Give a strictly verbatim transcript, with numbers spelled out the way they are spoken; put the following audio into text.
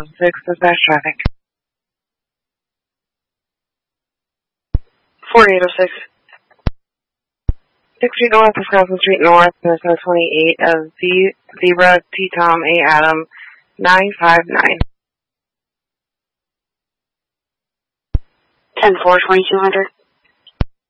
six, dispatch traffic. forty-eight oh six. six Street North, Wisconsin Street North, Minnesota twenty-eight of Z, Zebra, T Tom, A Adam, nine five nine. ten four, twenty-two hundred.